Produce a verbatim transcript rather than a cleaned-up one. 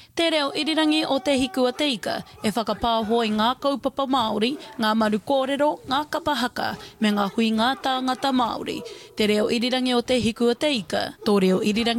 Te reo irirangi o te hiku a te ika e whakapāhoi ngā kaupapa Māori, ngā maru kōrero, ngā kapahaka me ngā hui ngā tāngata Māori. Te reo irirangi o te hiku a te ika, tō reo irirangi